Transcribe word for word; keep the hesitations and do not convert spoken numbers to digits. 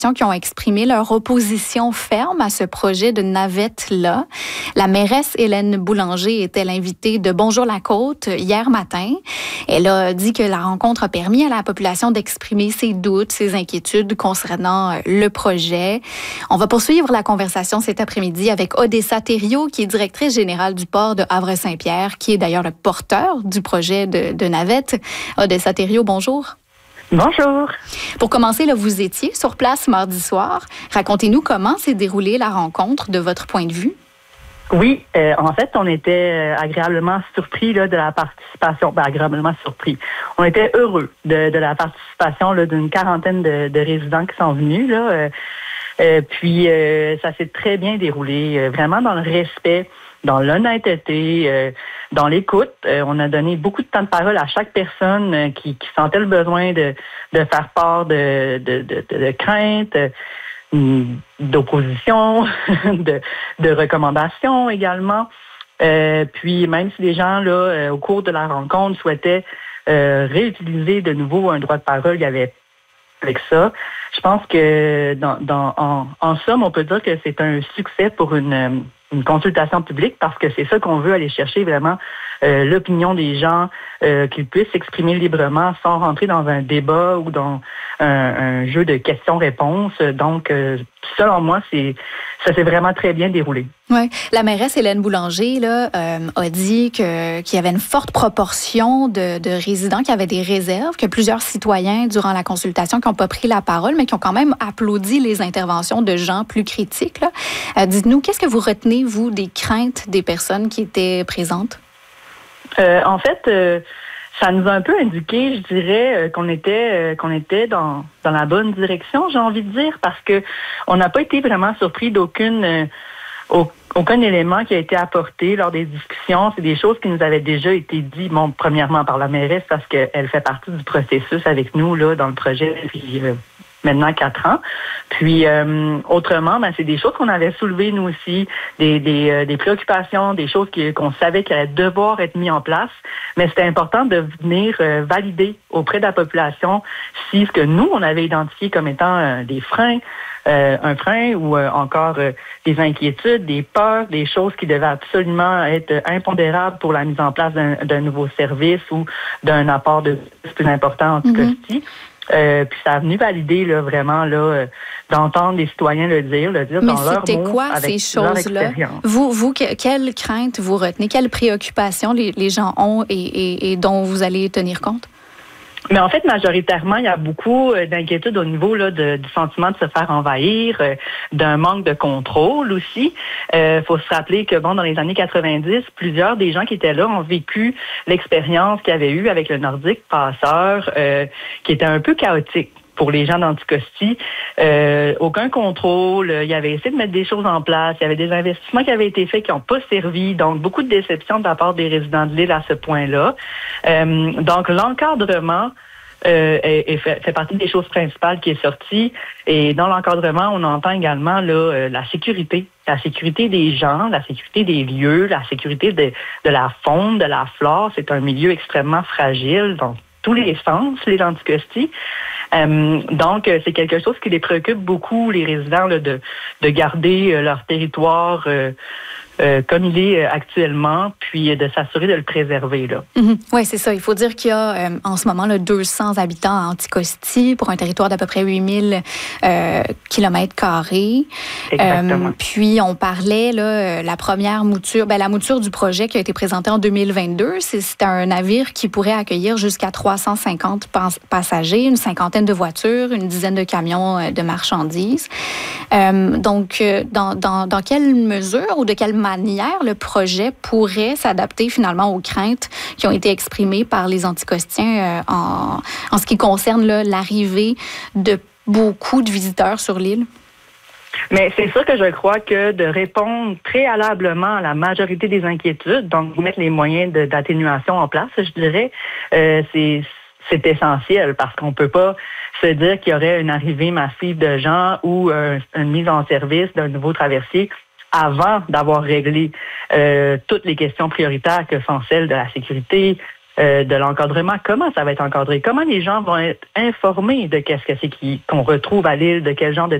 qui ont exprimé leur opposition ferme à ce projet de navette-là. La mairesse Hélène Boulanger était l'invitée de Bonjour la Côte hier matin. Elle a dit que la rencontre a permis à la population d'exprimer ses doutes, ses inquiétudes concernant le projet. On va poursuivre la conversation cet après-midi avec Odessa Thériault, qui est directrice générale du port de Havre-Saint-Pierre, qui est d'ailleurs le porteur du projet de, de navette. Odessa Thériault, bonjour. Bonjour. Pour commencer, là, vous étiez sur place mardi soir. Racontez-nous comment s'est déroulée la rencontre de votre point de vue. Oui, euh, en fait, on était agréablement surpris là, de la participation. Ben, agréablement surpris. On était heureux de, de la participation là, d'une quarantaine de, de résidents qui sont venus. Là. Euh, euh, puis, euh, ça s'est très bien déroulé, euh, vraiment dans le respect, dans l'honnêteté, euh, dans l'écoute. Euh, on a donné beaucoup de temps de parole à chaque personne euh, qui, qui sentait le besoin de, de faire part de, de, de, de, de craintes, euh, d'opposition, de, de recommandations également. Euh, puis même si les gens, là, euh, au cours de la rencontre, souhaitaient euh, réutiliser de nouveau un droit de parole, il y avait avec ça. Je pense que dans, dans en, en somme, on peut dire que c'est un succès pour une une consultation publique parce que c'est ça qu'on veut aller chercher vraiment euh, l'opinion des gens, euh, qu'ils puissent s'exprimer librement sans rentrer dans un débat ou dans un, un jeu de questions-réponses. Donc, euh, selon moi, c'est ça s'est vraiment très bien déroulé. Oui, la mairesse Hélène Boulanger là, euh, a dit que, qu'il y avait une forte proportion de, de résidents qui avaient des réserves, que plusieurs citoyens, durant la consultation, qui n'ont pas pris la parole, mais qui ont quand même applaudi les interventions de gens plus critiques. Là. Euh, dites-nous, qu'est-ce que vous retenez, vous, des craintes des personnes qui étaient présentes? Euh, en fait, euh, ça nous a un peu indiqué, je dirais, euh, qu'on était euh, qu'on était dans dans la bonne direction, j'ai envie de dire, parce que on n'a pas été vraiment surpris d'aucune euh, aucun élément qui a été apporté lors des discussions. C'est des choses qui nous avaient déjà été dites, bon, premièrement par la mairesse, parce qu'elle fait partie du processus avec nous là dans le projet depuis euh, maintenant quatre ans. Puis, euh, autrement, ben, c'est des choses qu'on avait soulevées, nous aussi, des, des, euh, des préoccupations, des choses qui, qu'on savait qu'elles allaient devoir être mises en place. Mais c'était important de venir euh, valider auprès de la population si ce que nous, on avait identifié comme étant euh, des freins, euh, un frein ou euh, encore euh, des inquiétudes, des peurs, des choses qui devaient absolument être impondérables pour la mise en place d'un, d'un nouveau service ou d'un apport de plus important en tout cas. Mm-hmm. Euh, puis ça a venu valider là, vraiment là, euh, d'entendre les citoyens le dire, le dire Mais dans leur mots. Mais c'était quoi ces choses-là? Vous, vous, que, quelles craintes vous retenez? Quelles préoccupations les, les gens ont et, et, et dont vous allez tenir compte? Mais en fait, majoritairement, il y a beaucoup d'inquiétudes au niveau là, de, du sentiment de se faire envahir, euh, d'un manque de contrôle aussi. Il euh, faut se rappeler que, bon, dans les années quatre-vingt-dix, plusieurs des gens qui étaient là ont vécu l'expérience qu'il y avait eu avec le Nordic Passeur, euh, qui était un peu chaotique pour les gens d'Anticosti. Euh, aucun contrôle. Il y avait essayé de mettre des choses en place. Il y avait des investissements qui avaient été faits qui n'ont pas servi. Donc, beaucoup de déceptions de la part des résidents de l'île à ce point-là. Euh, donc, l'encadrement euh, est, est fait, fait partie des choses principales qui est sortie. Et dans l'encadrement, on entend également là, euh, la sécurité. La sécurité des gens, la sécurité des lieux, la sécurité de, de la faune, de la flore. C'est un milieu extrêmement fragile, dans tous les sens, les Anticosti. Euh, donc, c'est quelque chose qui les préoccupe beaucoup, les résidents, là, de, de garder euh, leur territoire euh, euh, comme il est actuellement, puis de s'assurer de le préserver. Là. Mm-hmm. Oui, c'est ça. Il faut dire qu'il y a euh, en ce moment là, deux cents habitants à Anticosti pour un territoire d'à peu près huit mille euh, kilomètres carrés. Exactement. Euh, puis, on parlait, là, la première mouture, ben, la mouture du projet qui a été présentée en deux mille vingt-deux, c'est, c'est un navire qui pourrait accueillir jusqu'à trois cent cinquante pas- passagers, une cinquantaine de voitures, une dizaine de camions de marchandises. Euh, donc, dans, dans, dans quelle mesure ou de quelle manière le projet pourrait s'adapter finalement aux craintes qui ont été exprimées par les Anticostiens euh, en, en ce qui concerne là, l'arrivée de beaucoup de visiteurs sur l'île? Mais c'est ça que je crois que de répondre préalablement à la majorité des inquiétudes, donc mettre les moyens de, d'atténuation en place, je dirais, euh, c'est c'est essentiel parce qu'on peut pas se dire qu'il y aurait une arrivée massive de gens ou euh, une mise en service d'un nouveau traversier avant d'avoir réglé euh, toutes les questions prioritaires que sont celles de la sécurité, euh, de l'encadrement, comment ça va être encadré, comment les gens vont être informés de qu'est-ce que c'est qui, qu'on retrouve à l'île, de quel genre de